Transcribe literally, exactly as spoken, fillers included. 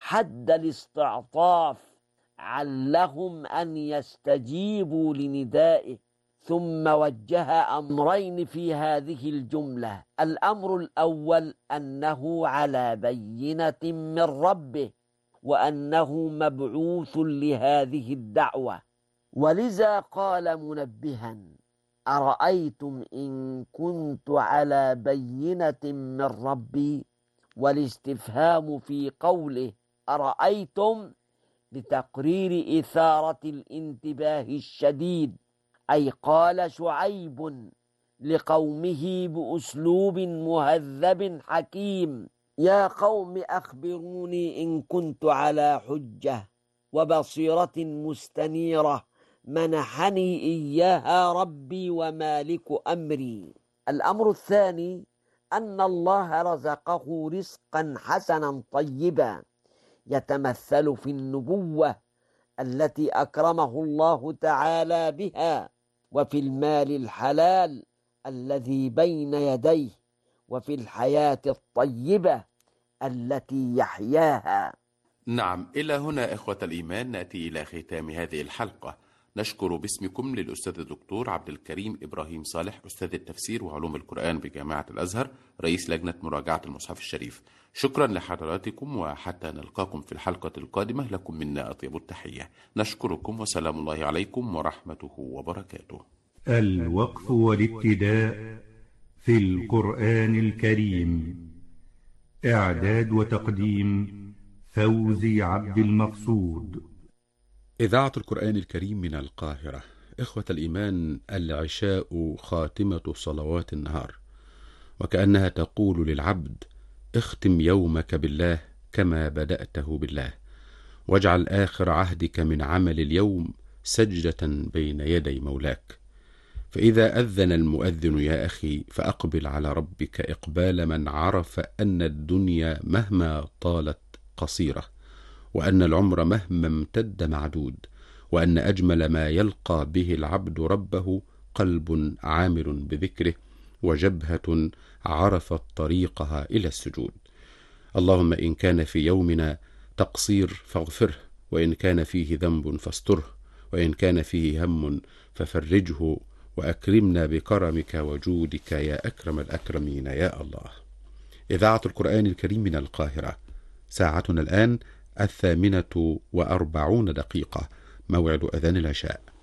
حد الاستعطاف علهم أن يستجيبوا لندائه، ثم وجه أمرين في هذه الجملة. الأمر الأول أنه على بينة من ربه، وأنه مبعوث لهذه الدعوة، ولذا قال منبها: أرأيتم إن كنت على بينة من ربي. والاستفهام في قوله أرأيتم لتقرير إثارة الانتباه الشديد، أي قال شعيب لقومه بأسلوب مهذب حكيم: يا قوم أخبروني إن كنت على حجة وبصيرة مستنيرة منحني إياها ربي ومالك أمري. الأمر الثاني أن الله رزقه رزقا حسنا طيبا يتمثل في النبوة التي أكرمه الله تعالى بها، وفي المال الحلال الذي بين يديه، وفي الحياة الطيبة التي يحياها. نعم، إلى هنا إخوة الإيمان نأتي إلى ختام هذه الحلقة. نشكر باسمكم للأستاذ الدكتور عبد الكريم إبراهيم صالح، أستاذ التفسير وعلوم القرآن بجامعة الأزهر، رئيس لجنة مراجعة المصحف الشريف. شكرا لحضراتكم، وحتى نلقاكم في الحلقة القادمة لكم منا أطيب التحية. نشكركم وسلام الله عليكم ورحمته وبركاته. الوقف والابتداء في القرآن الكريم، إعداد وتقديم فوزي عبد المقصود. إذاعة القرآن الكريم من القاهرة. إخوة الإيمان، العشاء خاتمة صلوات النهار، وكأنها تقول للعبد: اختم يومك بالله كما بدأته بالله، واجعل آخر عهدك من عمل اليوم سجدة بين يدي مولاك. فإذا أذن المؤذن يا أخي فأقبل على ربك إقبال من عرف أن الدنيا مهما طالت قصيرة، وأن العمر مهما امتد معدود، وأن أجمل ما يلقى به العبد ربه قلب عامر بذكره، وجبهة عرفت طريقها إلى السجود. اللهم إن كان في يومنا تقصير فاغفره، وإن كان فيه ذنب فاستره، وإن كان فيه هم ففرجه، وأكرمنا بكرمك وجودك يا أكرم الأكرمين يا الله. إذاعة القرآن الكريم من القاهرة. ساعتنا الآن الثامنة وأربعون دقيقة، موعد أذان العشاء.